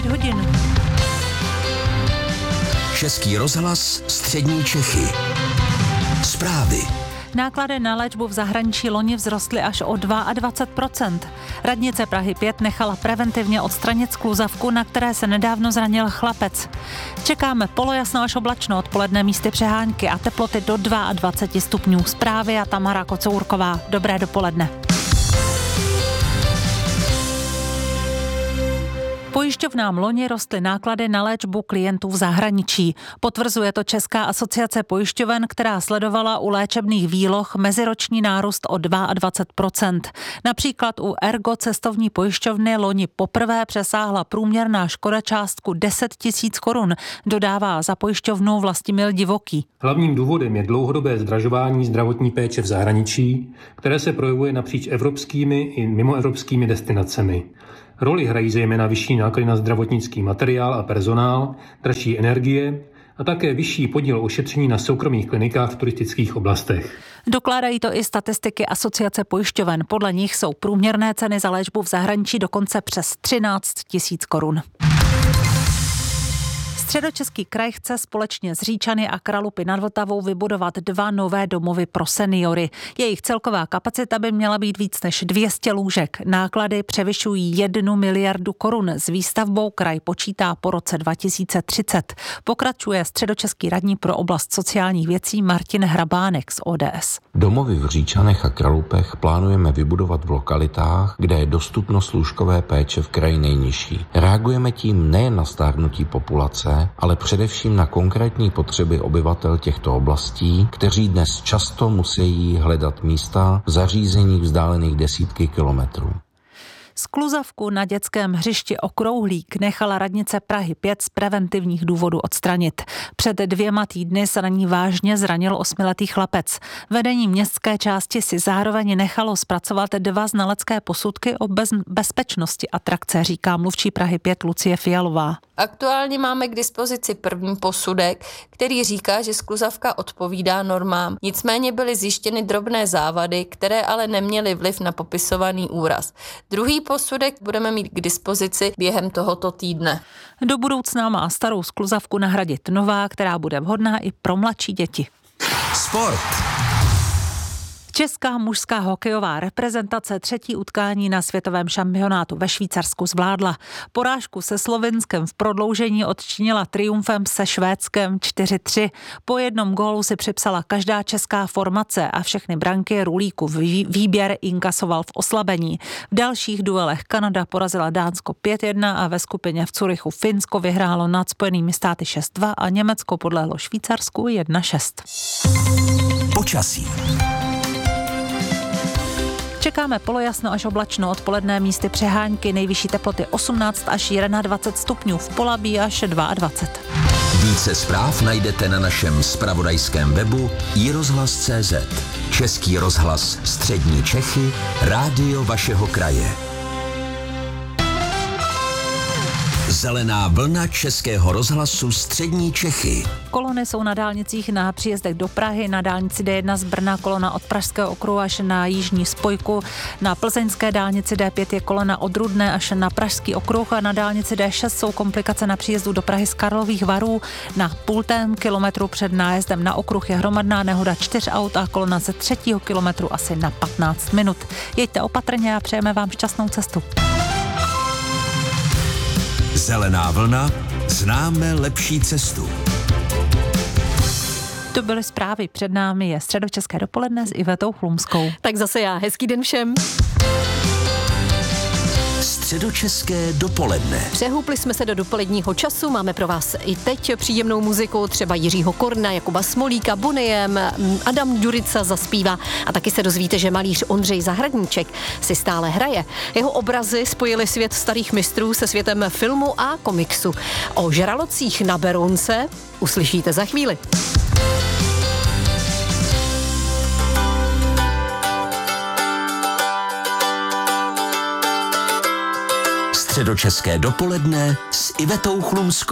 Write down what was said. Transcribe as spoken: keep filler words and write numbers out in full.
devět hodin. Český rozhlas Střední Čechy. Zprávy. Náklady na léčbu v zahraničí loni vzrostly až o dvacet dva procent. Radnice Prahy pět nechala preventivně odstranit skluzavku, na které se nedávno zranil chlapec. Čekáme polojasno až oblačno, odpoledne místy přehánky a teploty do dvacet dva stupňů. Zprávy a Tamara Kocourková. Dobré dopoledne. Pojišťovnám loni rostly náklady na léčbu klientů v zahraničí. Potvrzuje to Česká asociace pojišťoven, která sledovala u léčebných výloh meziroční nárůst o dvacet dva procent. Například u Ergo cestovní pojišťovny loni poprvé přesáhla průměrná škoda částku deset tisíc korun, dodává za pojišťovnu Vlastimil Divoký. Hlavním důvodem je dlouhodobé zdražování zdravotní péče v zahraničí, které se projevuje napříč evropskými i mimoevropskými destinacemi. Roli hrají zejména vyšší náklady na zdravotnický materiál a personál, dražší energie a také vyšší podíl ošetření na soukromých klinikách v turistických oblastech. Dokládají to i statistiky Asociace pojišťoven. Podle nich jsou průměrné ceny za léčbu v zahraničí dokonce přes třináct tisíc korun. Středočeský kraj chce společně s Říčany a Kralupy nad Vltavou vybudovat dva nové domovy pro seniory. Jejich celková kapacita by měla být víc než dvě stě lůžek. Náklady převyšují jednu miliardu korun. S výstavbou kraj počítá po roce dva tisíce třicet. Pokračuje středočeský radní pro oblast sociálních věcí Martin Hrabánek z O D S. Domovy v Říčanech a Kralupech plánujeme vybudovat v lokalitách, kde je dostupnost lůžkové péče v kraji nejnižší. Reagujeme tím nejen na stárnutí populace, ale především na konkrétní potřeby obyvatel těchto oblastí, kteří dnes často musí hledat místa v zařízeních vzdálených desítky kilometrů. Skluzavku na dětském hřišti Okrouhlík nechala radnice Prahy pět z preventivních důvodů odstranit. Před dvěma týdny se na ní vážně zranil osmiletý chlapec. Vedení městské části si zároveň nechalo zpracovat dva znalecké posudky o bez- bezpečnosti atrakce, říká mluvčí Prahy pět Lucie Fialová. Aktuálně máme k dispozici první posudek, který říká, že skluzavka odpovídá normám. Nicméně byly zjištěny drobné závady, které ale neměly vliv na popisovaný úraz. Druhý posudek budeme mít k dispozici během tohoto týdne. Do budoucna má starou skluzavku nahradit nová, která bude vhodná i pro mladší děti. Sport. Česká mužská hokejová reprezentace třetí utkání na světovém šampionátu ve Švýcarsku zvládla. Porážku se Slovinskem v prodloužení odčinila triumfem se Švédskem čtyři tři. Po jednom gólu si připsala každá česká formace a všechny branky Rulíkův výběr inkasoval v oslabení. V dalších duelech Kanada porazila Dánsko pět jedna a ve skupině v Curychu Finsko vyhrálo nad Spojenými státy šest dva a Německo podlehlo Švýcarsku jedna šest. Počasí. Čekáme polojasno až oblačno, odpoledné místy přehánky, nejvyšší teploty osmnáct až dvacet jedna stupňů, v Polabí až dvacet dva. Více zpráv najdete na našem zpravodajském webu i rozhlas tečka cé zet. Český rozhlas Střední Čechy, rádio vašeho kraje. Zelená vlna Českého rozhlasu Střední Čechy. Kolony jsou na dálnicích na příjezdech do Prahy, na dálnici D jedna z Brna kolona od Pražského okruhu až na jižní spojku, na plzeňské dálnici D pět je kolona od Rudné až na Pražský okruh a na dálnici D šest jsou komplikace na příjezdu do Prahy z Karlových Varů. Na půltém kilometru před nájezdem na okruh je hromadná nehoda čtyř aut a kolona ze třetího kilometru asi na patnáct minut. Jeďte opatrně a přejeme vám šťastnou cestu. Zelená vlna, známe lepší cestu. To byly zprávy, před námi je středočeské dopoledne s Ivetou Chlumskou. Tak zase já, hezký den všem. Středočeské dopoledne. Přehoupli jsme se do dopoledního času, máme pro vás i teď příjemnou muziku, třeba Jiřího Korna, Jakuba Smolíka, Boniem, Adam Ďurica zaspívá a taky se dozvíte, že malíř Ondřej Zahradníček si stále hraje. Jeho obrazy spojily svět starých mistrů se světem filmu a komiksu. O žralocích na Berounce uslyšíte za chvíli. Středočeské dopoledne s Ivetou Chlumskou.